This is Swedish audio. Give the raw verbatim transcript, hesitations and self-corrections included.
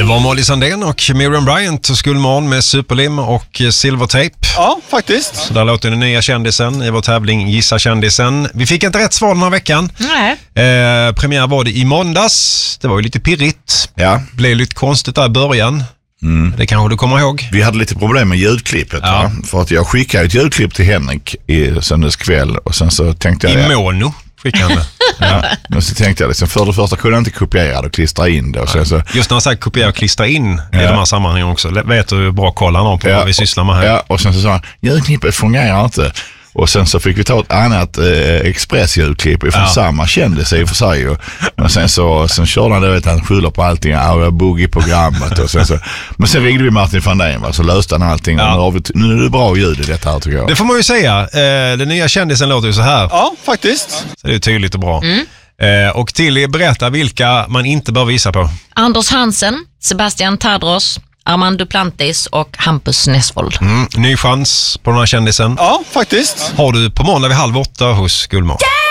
Det var Molly Sandén och Miriam Bryant och Skullmån med Superlim och Silvertape. Ja, faktiskt. Så där låter den nya kändisen i vår tävling Gissa kändisen. Vi fick inte rätt svar den här veckan. Nej. Eh, premiär var det i måndags. Det var ju lite pirrigt. Ja. Blev lite konstigt där i början. Mm. Det kanske du kommer ihåg. Vi hade lite problem med ljudklippet. Ja. Va? För att jag skickade ett ljudklipp till Henrik i söndags kväll och sen så tänkte jag... I mono skickade han ja. Men så tänkte jag liksom, för det första kunde jag inte kopiera det och klistra in det. Och sen så... Just när man säger kopiera och klistra in ja. i de här sammanhangen också. Vet du hur bra koll han har på ja. vad vi sysslar med här? Ja, och sen så sa han, ljudklippet fungerar inte. Och sen så fick vi ta ett annat eh, expressljudklipp från ja. samma kändis i och för sig. Och, och sen så sen körde han det, vet han skyller på allting. Ja, boogie-programmet och sen så. Men sen ringde vi Martin van Den, va, så löste han allting. Ja. Och nu, har vi, nu är det bra ljud i detta här, tycker jag. Det får man ju säga. Eh, den nya kändisen låter ju så här. Ja, faktiskt. Så det är tydligt och bra. Mm. Eh, och till berätta vilka man inte bör visa på. Anders Hansen, Sebastian Tadros, Armand Duplantis och Hampus Nessvold. Mm, ny chans på den här kändisen. Ja, faktiskt. Har du på måndag vid halv åtta hos Gullmån.